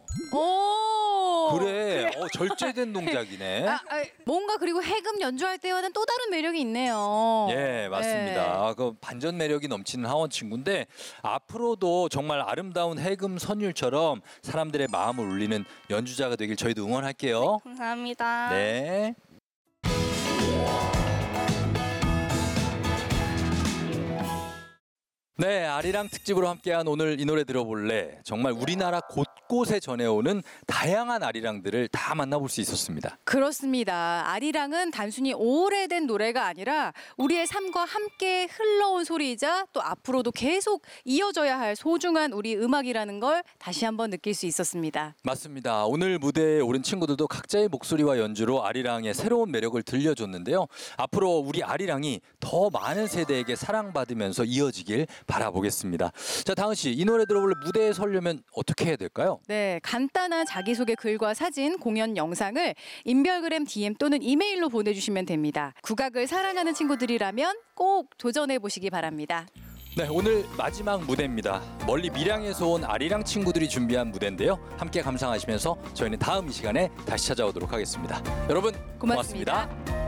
오. 그래. 절제된 동작이네. 뭔가 그리고 해금 연주할 때와는 또 다른 매력이 있네요. 예, 맞습니다. 그 반전 매력이 넘치는 하원 친구인데 앞으로도 정말 아름다운 해금 선율처럼 사람들의 마음을 울리는 연주자가 되길 저희도 응원할게요. 감사합니다. 네. 네, 아리랑 특집으로 함께한 오늘 이 노래 들어볼래. 정말 우리나라 곳곳에 전해오는 다양한 아리랑들을 다 만나볼 수 있었습니다. 그렇습니다. 아리랑은 단순히 오래된 노래가 아니라 우리의 삶과 함께 흘러온 소리이자 또 앞으로도 계속 이어져야 할 소중한 우리 음악이라는 걸 다시 한번 느낄 수 있었습니다. 맞습니다. 오늘 무대에 오른 친구들도 각자의 목소리와 연주로 아리랑의 새로운 매력을 들려줬는데요. 앞으로 우리 아리랑이 더 많은 세대에게 사랑받으면서 이어지길 바라보겠습니다. 자, 다은 씨, 이 노래 들어볼래 무대에 서려면 어떻게 해야 될까요? 네, 간단한 자기소개 글과 사진, 공연 영상을 인별그램 DM 또는 이메일로 보내주시면 됩니다. 국악을 사랑하는 친구들이라면 꼭 도전해보시기 바랍니다. 네, 오늘 마지막 무대입니다. 멀리 밀양에서 온 아리랑 친구들이 준비한 무대인데요. 함께 감상하시면서 저희는 다음 이 시간에 다시 찾아오도록 하겠습니다. 여러분 고맙습니다.